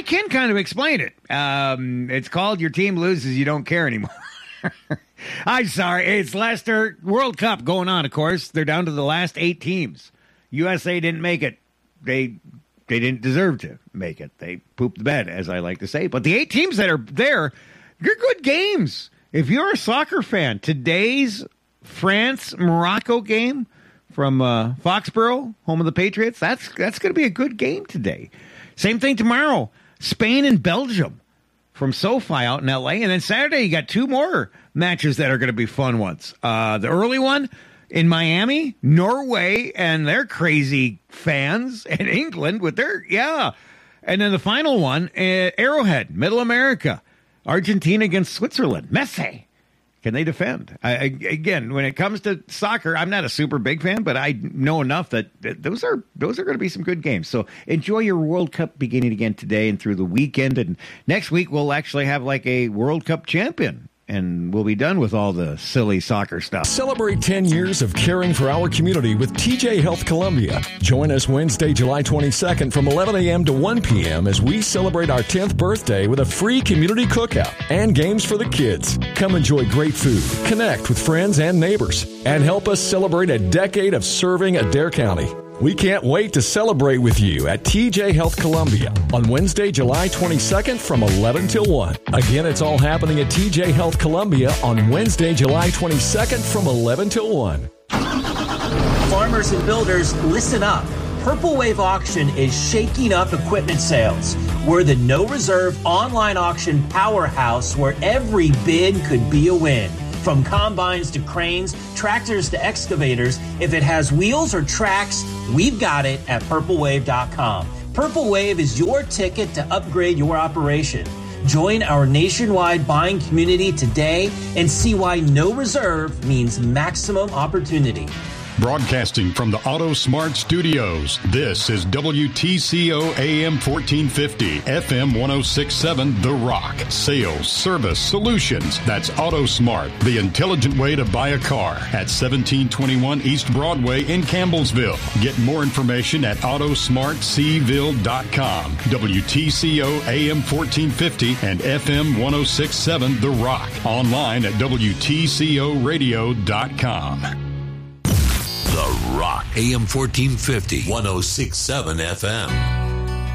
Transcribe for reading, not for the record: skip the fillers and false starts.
can kind of explain it. It's called Your Team Loses, You Don't Care Anymore. I'm sorry. It's Leicester World Cup going on, of course. They're down to the last 8 teams. USA didn't make it. They didn't deserve to make it. They pooped the bed, as I like to say. But the 8 teams that are there, they're good games. If you're a soccer fan, today's France-Morocco game from Foxborough, home of the Patriots, that's going to be a good game today. Same thing tomorrow. Spain and Belgium from SoFi out in L.A. And then Saturday, you got 2 more matches that are going to be fun ones. The early one in Miami, Norway and their crazy fans, and England with their, And then the final one, Arrowhead, Middle America, Argentina against Switzerland. Messi. Can they defend? Again, when it comes to soccer, I'm not a super big fan, but I know enough that those are going to be some good games. So enjoy your World Cup beginning again today and through the weekend. And next week, we'll actually have like a World Cup champion. And we'll be done with all the silly soccer stuff. Celebrate 10 years of caring for our community with TJ Health Columbia. Join us Wednesday, July 22nd from 11 a.m. to 1 p.m. as we celebrate our 10th birthday with a free community cookout and games for the kids. Come enjoy great food, connect with friends and neighbors, and help us celebrate a decade of serving Adair County. We can't wait to celebrate with you at TJ Health Columbia on Wednesday, July 22nd from 11 till 1. Again, it's all happening at TJ Health Columbia on Wednesday, July 22nd from 11 till 1. Farmers and builders, listen up. Purple Wave Auction is shaking up equipment sales. We're the no-reserve online auction powerhouse where every bid could be a win. From combines to cranes, tractors to excavators, if it has wheels or tracks, we've got it at purplewave.com. Purple Wave is your ticket to upgrade your operation. Join our nationwide buying community today and see why no reserve means maximum opportunity. Broadcasting from the Auto Smart Studios, this is WTCO AM 1450, FM 1067, The Rock. Sales, service, solutions. That's Auto Smart, the intelligent way to buy a car at 1721 East Broadway in Campbellsville. Get more information at autosmartcville.com. WTCO AM 1450 and FM 1067, The Rock. Online at WTCOradio.com. The Rock, AM 1450, 1067 FM.